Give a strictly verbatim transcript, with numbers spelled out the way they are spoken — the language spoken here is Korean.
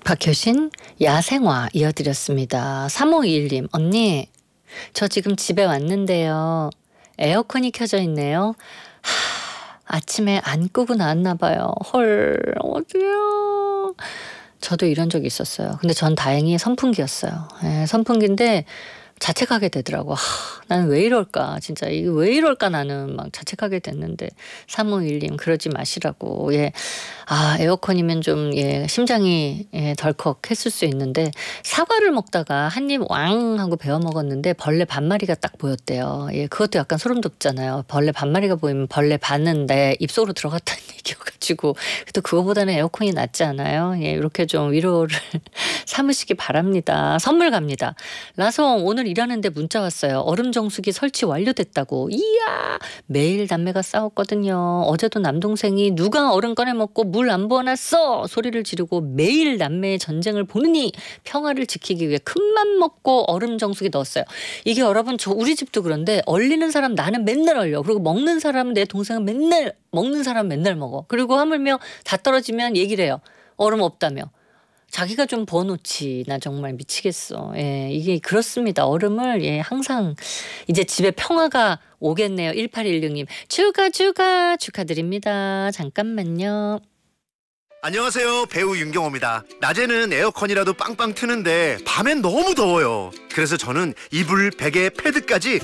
박효신 야생화 이어드렸습니다. 삼오이일 님, 언니 저 지금 집에 왔는데요. 에어컨이 켜져 있네요. 하, 아침에 안 끄고 나왔나 봐요. 헐, 어떡해요. 저도 이런 적이 있었어요. 근데 전 다행히 선풍기였어요. 예, 선풍기인데 자책하게 되더라고. 하, 나는 왜 이럴까. 진짜 이게 왜 이럴까 나는 막 자책하게 됐는데 삼오일 님 그러지 마시라고. 예. 아 에어컨이면 좀 예, 심장이 예, 덜컥했을 수 있는데 사과를 먹다가 한 입 왕 하고 베어 먹었는데 벌레 반마리가 딱 보였대요. 예, 그것도 약간 소름 돋잖아요. 벌레 반마리가 보이면 벌레 반은 내 입속으로 들어갔다는 얘기여가지고 또 그거보다는 에어컨이 낫지 않아요? 예, 이렇게 좀 위로를 삼으시기 바랍니다. 선물 갑니다. 라송 오늘 일하는데 문자 왔어요. 얼음 정수기 설치 완료됐다고. 이야 매일 남매가 싸웠거든요. 어제도 남동생이 누가 얼음 꺼내 먹고 물 안 부어놨어 소리를 지르고 매일 남매의 전쟁을 보느니 평화를 지키기 위해 큰맘 먹고 얼음 정수기 넣었어요. 이게 여러분 저 우리 집도 그런데 얼리는 사람 나는 맨날 얼려. 그리고 먹는 사람 내 동생은 맨날 먹는 사람 맨날 먹어. 그리고 하물며 다 떨어지면 얘기를 해요. 얼음 없다며. 자기가 좀 부어놓지. 나 정말 미치겠어. 예, 이게 그렇습니다. 얼음을 예, 항상 이제 집에 평화가 오겠네요. 일팔일육 님 축하 축하 축하드립니다. 잠깐만요. 안녕하세요. 배우 윤경호입니다. 낮에는 에어컨이라도 빵빵 트는데 밤엔 너무 더워요. 그래서 저는 이불, 베개, 패드까지